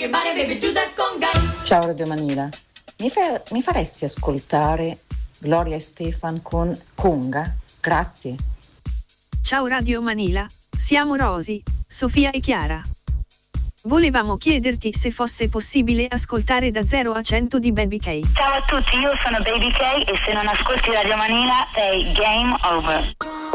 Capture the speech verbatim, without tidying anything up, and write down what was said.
everybody, baby, do that conga. Ciao Radio Manila, mi, fa- mi faresti ascoltare Gloria Estefan con Conga? Grazie. Ciao Radio Manila, siamo Rosy, Sofia e Chiara. Volevamo chiederti se fosse possibile ascoltare da zero a cento di Baby K. Ciao a tutti, io sono Baby K e se non ascolti Radio Manila sei game over.